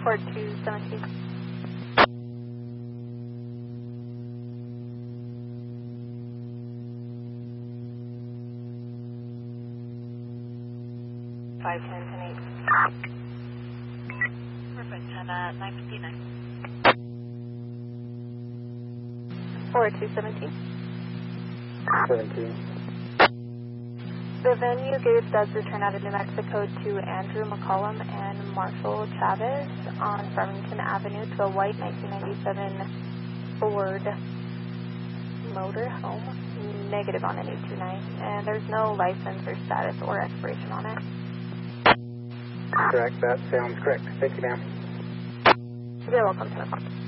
4217. Five 10 Perfect. And 959. 4217. 17. The venue gave does return out of New Mexico to Andrew McCollum and Marshall Chavez on Farmington Avenue to a white 1997 Ford motorhome. Negative on an 829. And there's no license or status or expiration on it. Correct. That sounds correct. Thank you, ma'am. You're welcome to the call.